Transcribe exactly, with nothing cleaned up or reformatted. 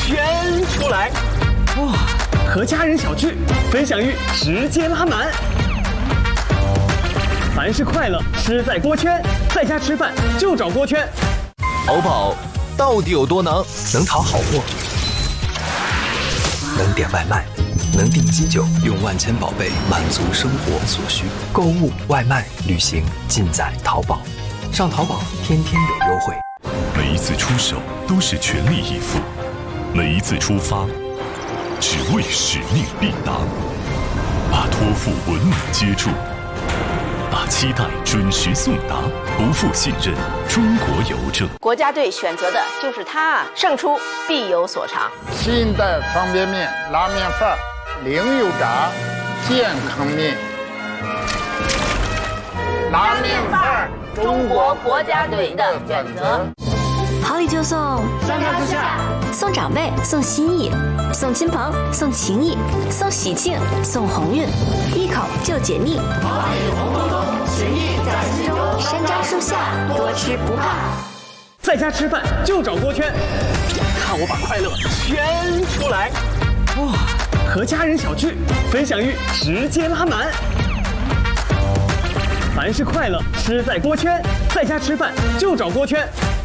全出来。哇，和家人小聚，分享欲直接拉满。凡是快乐，吃在锅圈，在家吃饭就找锅圈。 淘宝到底有多能？能淘好货，能点外卖，能订机酒，用万千宝贝满足生活所需。购物、外卖、旅行，尽在淘宝。上淘宝，天天有优惠。 每一次出手都是全力以赴，每一次出发，只为使命必达。把托付稳稳接住，把期待准时送达，不负信任。中国邮政国家队选择的就是它，胜出必有所长。 新一代方便面拉面范儿，零油炸，健康面。 拉面范儿，中国国家队的选择。 好礼就送， 三上四下， 送长辈，送心意，送亲朋，送情谊，送喜庆，送鸿运，一口就解腻。 花语红彤彤，情谊在心中。 山楂树下，多吃不怕。 在家吃饭就找锅圈，看我把快乐全出来。哇，和家人小聚，分享欲直接拉满。凡是快乐，吃在锅圈，在家吃饭就找锅圈。